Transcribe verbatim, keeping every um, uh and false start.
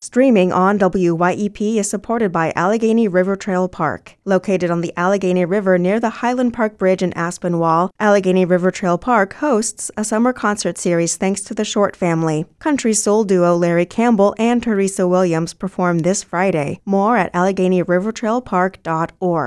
Streaming on W Y E P is supported by Allegheny River Trail Park. Located on the Allegheny River near the Highland Park Bridge in Aspinwall, Allegheny River Trail Park hosts a summer concert series thanks to the Short family. Country soul duo Larry Campbell and Teresa Williams perform this Friday. More at Allegheny River Trail Park dot org.